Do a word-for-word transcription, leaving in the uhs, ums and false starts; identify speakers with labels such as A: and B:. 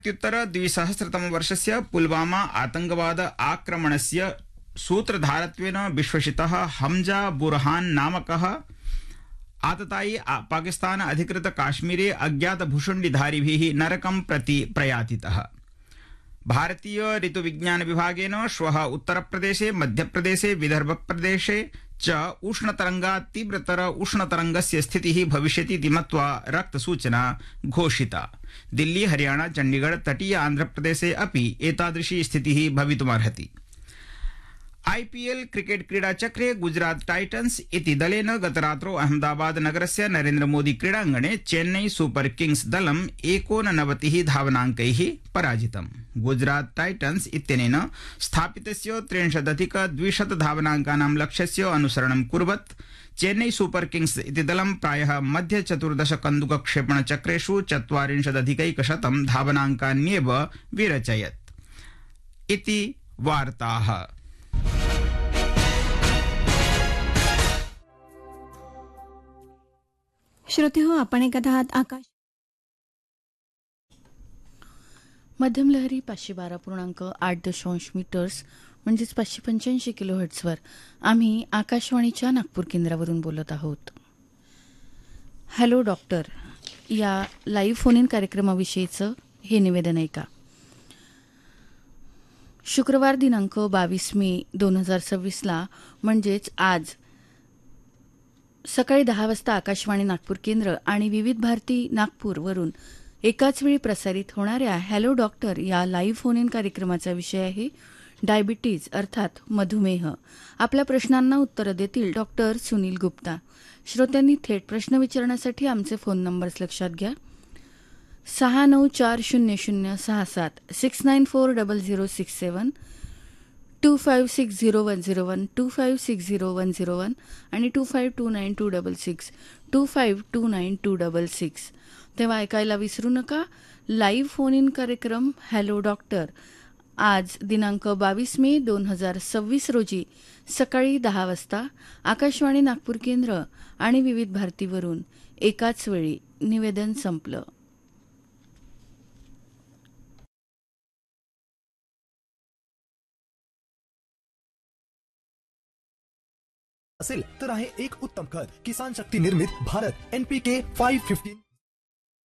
A: द्विसहस्रतमवर्षस्य पुलवामा आतंकवाद आक्रमणस्य सूत्रधारत्वेन विश्वसितः हमजा बुरहान नामकः आततायी पाकिस्तान अधिकृत काश्मीरे अज्ञात भूषुण्डिधारिभिः नरकं प्रति प्रयातितः। भारतीय ऋतुविज्ञान विभागेन श्वः उत्तरप्रदेशे, मध्यप्रदेशे, विदर्भप्रदेशे च उष्णतरंगात् तीव्रतर उष्णतरंगस्य स्थितिः भविष्यति मत्वा रक्तसूचना घोषिता। दिल्ली, हरियाणा, चंडीगढ़, तटीय आंध्रप्रदेशे अपि एतादृशी स्थितिः भवितुमर्हति। आईपीएल क्रिकेट क्रीडाचक्रे गुजरात टाइटन्स इति दलेन गतरात्रौ अहमदाबाद नगरस्य नरेन्द्र मोदी क्रीडाङ्गणे Chennai super Kings दलम् एकोननवतिः धावनाङ्कैः पराजितम्। Gujarat titans इत्यनेन स्थापितस्य त्रिंशदधिक द्विशत धावनाङ्कानां लक्ष्यस्य अनुसरणं कुर्वत् चेन्नई सुपर किंग्स इति दलं प्रायः मध्य चतुर्दश कन्दुक क्षेपण चक्रेषु चत्वारिंशदधिकैकशतं धावनाङ्कान्येव विरचयत् इति वार्ताः।
B: श्रोते हो, आपण ऐकत आहात आकाश
C: मध्यम लहरी पाचशे बारा पूर्णांक आठ दशांश मीटर्स म्हणजेच पाचशे पंच्याऐंशी किलो हर्ट्झवर आम्ही आकाशवाणीच्या नागपूर केंद्रावरून बोलत आहोत। हॅलो डॉक्टर या लाईव्ह फोन इन कार्यक्रमाविषयीचं हे निवेदन ऐका। शुक्रवार दिनांक बावीस मे दोन हजार सव्वीसला म्हणजेच आज सकाळी दहा वाजता आकाशवाणी नागपूर केंद्र आणि विविध भारती नागपूर वरून एकाच वेळी प्रसारित होणाऱ्या हॅलो डॉक्टर या लाईव्ह फोन इन कार्यक्रमाचा विषय आहे डायबिटीज अर्थात मधुमेह। आपल्या प्रश्नांना उत्तरं देतील डॉक्टर सुनील गुप्ता। श्रोत्यांनी थेट प्रश्न विचारण्यासाठी आमचे फोन नंबर्स लक्षात घ्या। सहा नऊ चार शून्य शून्य सहा सात six nine four double zero six seven to five six zero one zero one two five six zero one zero one आणि to five to nine to double six to five to nine to double six. तेव्हा ऐकायला विसरू नका live phone in कार्यक्रम hello doctor आज दिनांक बावीस मे दोन हजार सव्वीस रोजी सकाळी दहा वाजता आकाशवाणी नागपूर केंद्र आणि विविध भारतीवरून एकाच वेळी। निवेदन संपलं।
D: असेल तर आहे एक उत्तम खत किसान शक्ती निर्मित भारत एनपीके पाचशे पंधरा।